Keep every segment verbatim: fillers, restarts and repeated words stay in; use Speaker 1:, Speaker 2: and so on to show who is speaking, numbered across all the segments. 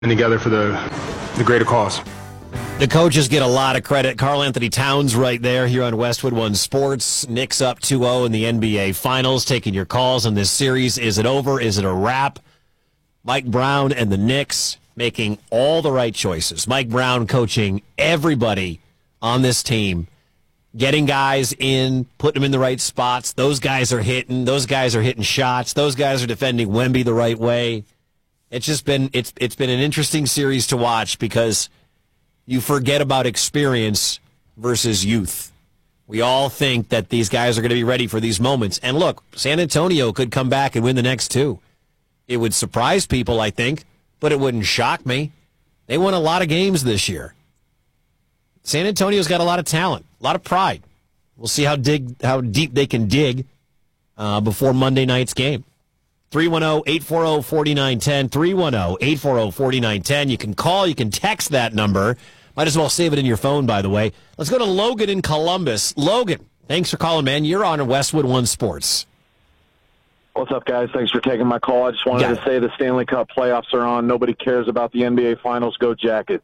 Speaker 1: together for the the greater cause.
Speaker 2: The coaches get a lot of credit. Karl Anthony Towns right there here on Westwood One Sports. Knicks up two oh in the N B A Finals. Taking your calls on this series. Is it over? Is it a wrap? Mike Brown and the Knicks making all the right choices. Mike Brown coaching everybody on this team, getting guys in, putting them in the right spots. Those guys are hitting. Those guys are hitting shots. Those guys are defending Wemby the right way. It's just been it's it's been an interesting series to watch because you forget about experience versus youth. We all think that these guys are going to be ready for these moments. And look, San Antonio could come back and win the next two. It would surprise people, I think, but it wouldn't shock me. They won a lot of games this year. San Antonio's got a lot of talent, a lot of pride. We'll see how dig how deep they can dig uh, before Monday night's game. three one zero, eight four zero, four nine one zero, three one zero, eight four zero, four nine one zero. You can call, you can text that number. Might as well save it in your phone, by the way. Let's go to Logan in Columbus. Logan, thanks for calling, man. You're on Westwood One Sports.
Speaker 3: What's up, guys? Thanks for taking my call. I just wanted
Speaker 2: Got
Speaker 3: to
Speaker 2: it.
Speaker 3: say the Stanley Cup playoffs are on. Nobody cares about the N B A Finals. Go Jackets.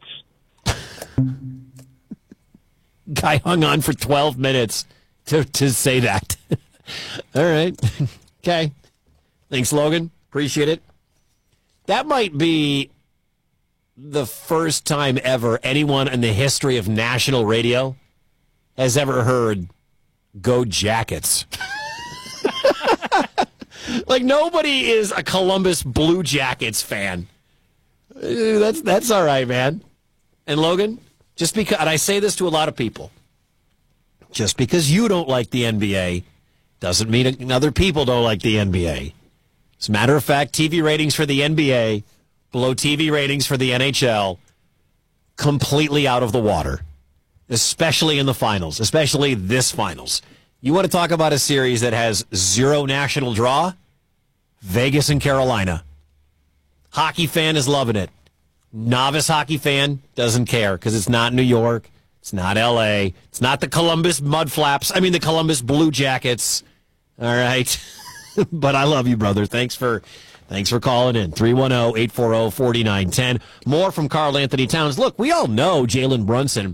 Speaker 2: Guy hung on for twelve minutes to, to say that. All right. Okay. Thanks, Logan. Appreciate it. That might be the first time ever anyone in the history of national radio has ever heard "Go Jackets." Like, nobody is a Columbus Blue Jackets fan. Uh, That's that's all right, man. And Logan, just because, and I say this to a lot of people, just because you don't like the N B A doesn't mean other people don't like the N B A. As a matter of fact, T V ratings for the N B A below T V ratings for the N H L, completely out of the water, especially in the finals, especially this finals. You want to talk about a series that has zero national draw? Vegas and Carolina. Hockey fan is loving it. Novice hockey fan doesn't care because it's not New York. It's not L A. It's not the Columbus Mudflaps. I mean, the Columbus Blue Jackets. All right. But I love you, brother. Thanks for thanks for calling in. three one zero, eight four zero, four nine one zero. More from Karl Anthony Towns. Look, we all know Jalen Brunson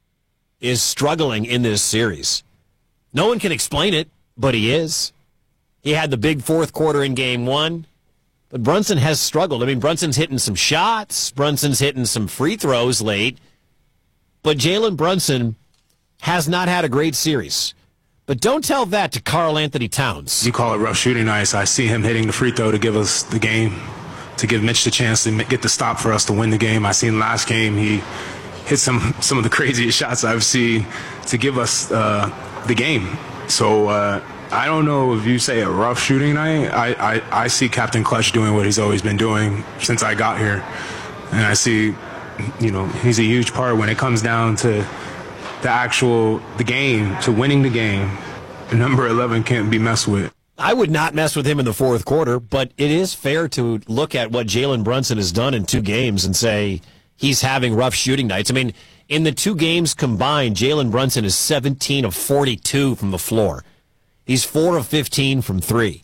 Speaker 2: is struggling in this series. No one can explain it, but he is. He had the big fourth quarter in game one. But Brunson has struggled. I mean, Brunson's hitting some shots. Brunson's hitting some free throws late. But Jalen Brunson has not had a great series. But don't tell that to Karl Anthony Towns.
Speaker 1: You call it rough shooting nights. I see him hitting the free throw to give us the game, to give Mitch the chance to get the stop for us to win the game. I seen last game he hit some some of the craziest shots I've seen to give us uh, the game. So uh, I don't know if you say a rough shooting night. I, I, I see Captain Clutch doing what he's always been doing since I got here. And I see, you know, he's a huge part when it comes down to the actual, the game, to winning the game. Number eleven can't be messed with.
Speaker 2: I would not mess with him in the fourth quarter, but it is fair to look at what Jalen Brunson has done in two games and say he's having rough shooting nights. I mean, in the two games combined, Jalen Brunson is seventeen of forty-two from the floor. He's four of fifteen from three.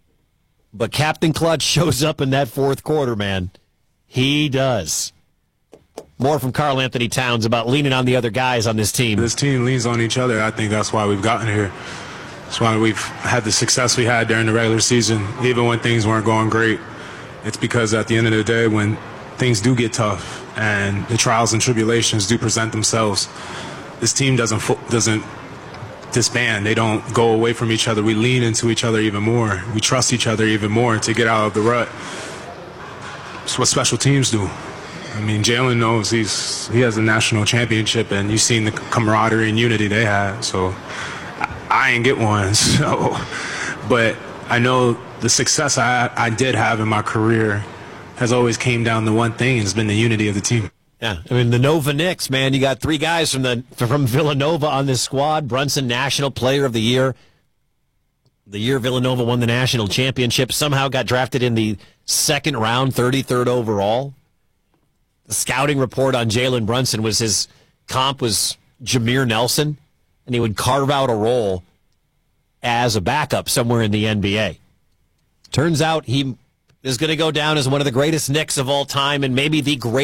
Speaker 2: But Captain Clutch shows up in that fourth quarter, man. He does. More from Karl Anthony Towns about leaning on the other guys on this team.
Speaker 1: This team leans on each other. I think that's why we've gotten here. That's why we've had the success we had during the regular season, even when things weren't going great. It's because at the end of the day, when things do get tough and the trials and tribulations do present themselves, this team doesn't doesn't disband. They don't go away from each other. We lean into each other even more. We trust each other even more to get out of the rut. It's what special teams do. I mean, Jalen knows he's he has a national championship, and you've seen the camaraderie and unity they had. So I, I ain't get one. So, but I know the success I I did have in my career has always came down to one thing, and it's been the unity of the team.
Speaker 2: Yeah, I mean, the Nova Knicks, man, you got three guys from the from Villanova on this squad. Brunson, National Player of the Year. The year Villanova won the national championship, somehow got drafted in the second round, thirty-third overall. The scouting report on Jalen Brunson was his comp was Jameer Nelson, and he would carve out a role as a backup somewhere in the N B A. Turns out he is going to go down as one of the greatest Knicks of all time and maybe the greatest